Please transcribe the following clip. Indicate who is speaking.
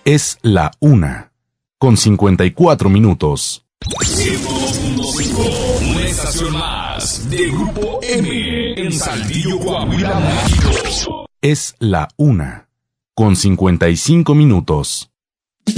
Speaker 1: Es la 1:54.
Speaker 2: 102.5, una estación más de Grupo M en Saltillo, Coahuila, México.
Speaker 1: Es la 1:55.